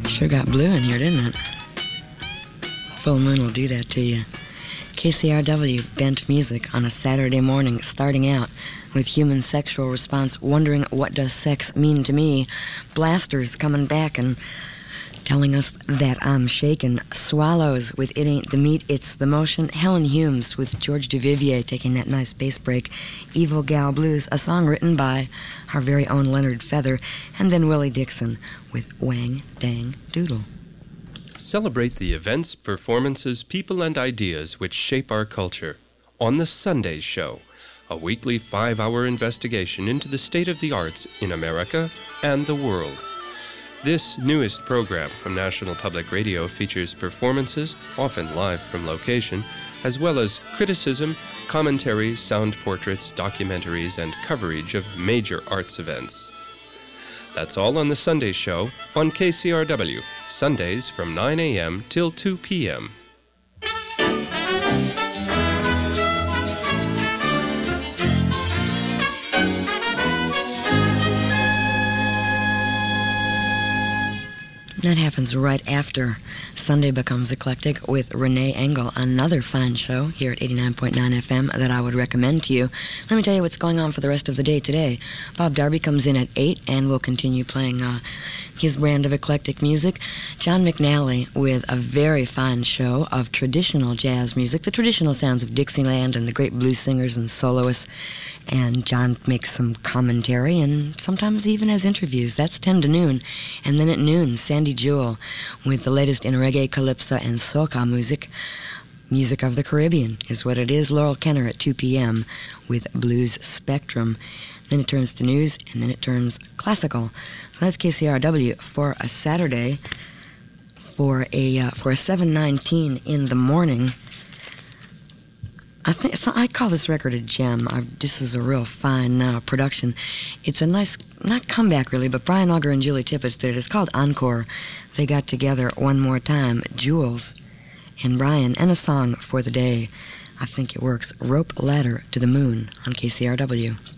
Sure got blue in here, didn't it? Full moon will do that to you. KCRW bent music on a Saturday morning, starting out with Human Sexual Response, wondering what does sex mean to me. Blasters coming back and telling us that I'm shaken. Swallows with It Ain't the Meat, It's the Motion. Helen Humes with George Duvivier taking that nice bass break. Evil Gal Blues, a song written by our very own Leonard Feather. And then Willie Dixon with Wang Dang Doodle. Celebrate the events, performances, people, and ideas which shape our culture on The Sunday Show, a weekly 5-hour investigation into the state of the arts in America and the world. This newest program from National Public Radio features performances, often live from location, as well as criticism, commentary, sound portraits, documentaries, and coverage of major arts events. That's all on The Sunday Show on KCRW, Sundays from 9 a.m. till 2 p.m. That happens right after Sunday Becomes Eclectic with Renee Engel, another fine show here at 89.9 FM that I would recommend to you. Let me tell you what's going on for the rest of the day today. Bob Darby comes in at 8 and will continue playing his brand of eclectic music. John McNally with a very fine show of traditional jazz music, the traditional sounds of Dixieland and the great blues singers and soloists. And John makes some commentary and sometimes even has interviews. That's 10 to noon. And then at noon, Sandy Jewell with the latest in reggae, calypso, and soca music. Music of the Caribbean is what it is. Laurel Kenner at 2 p.m. with Blues Spectrum. Then it turns to news, and then it turns classical. So that's KCRW for a Saturday, for a 7:19 in the morning. I call this record a gem. This is a real fine production. It's a nice, not comeback really, but Brian Auger and Julie Tippett did it. It's called Encore. They got together one more time, Jules and Brian, and a song for the day. I think it works. Rope Ladder to the Moon on KCRW.